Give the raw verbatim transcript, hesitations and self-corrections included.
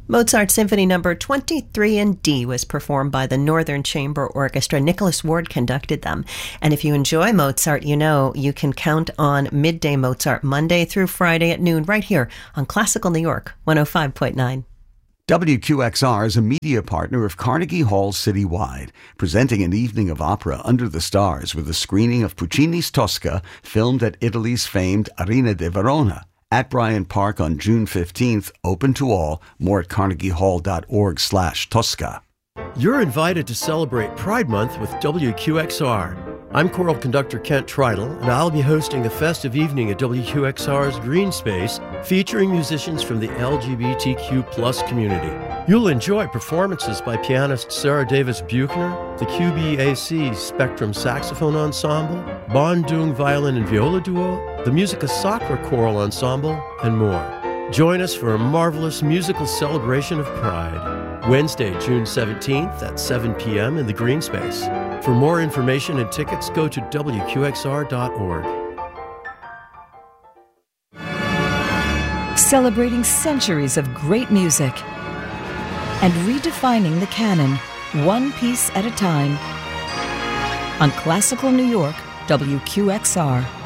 Mozart Symphony Number twenty-three in D was performed by the Northern Chamber Orchestra. Nicholas Ward conducted them. And if you enjoy Mozart, you know you can count on Midday Mozart Monday through Friday at noon right here on Classical New York one oh five point nine. W Q X R is a media partner of Carnegie Hall Citywide, presenting an evening of opera under the stars with a screening of Puccini's Tosca, filmed at Italy's famed Arena di Verona. At Bryant Park on June fifteenth, open to all. More at carnegiehall.org slash Tosca. You're invited to celebrate Pride Month with W Q X R. I'm choral conductor Kent Tridle, and I'll be hosting a festive evening at W Q X R's Green Space featuring musicians from the L G B T Q plus community. You'll enjoy performances by pianist Sarah Davis Buchner, the Q B A C Spectrum Saxophone Ensemble, Bondung Violin and Viola Duo, the Musica Sacra Choral Ensemble, and more. Join us for a marvelous musical celebration of Pride. Wednesday, June seventeenth at seven p.m. in the Green Space. For more information and tickets, go to W Q X R dot org. Celebrating centuries of great music and redefining the canon, one piece at a time. On Classical New York, W Q X R.